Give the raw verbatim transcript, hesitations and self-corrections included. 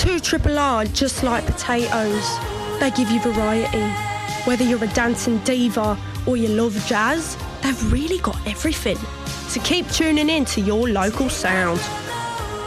two triple R just like potatoes. They give you variety. Whether you're a dancing diva or you love jazz, they've really got everything. So keep tuning in to your local sound.